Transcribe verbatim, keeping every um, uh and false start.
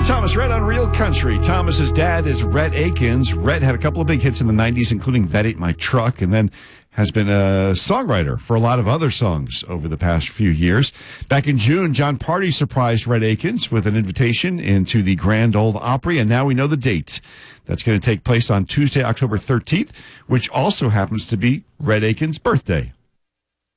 Thomas Rhett on Real Country. Thomas's dad is Rhett Akins. Rhett had a couple of big hits in the nineties, including That Ain't My Truck, and then has been a songwriter for a lot of other songs over the past few years. Back in June, John Party surprised Rhett Akins with an invitation into the Grand Ole Opry, and now we know the date. That's going to take place on Tuesday, October thirteenth, which also happens to be Rhett Akins' birthday.